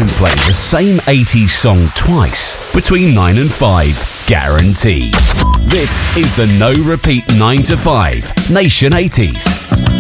won't play the same 80s song twice between 9 and 5. Guaranteed. This is the No Repeat 9 to 5 Nation 80s.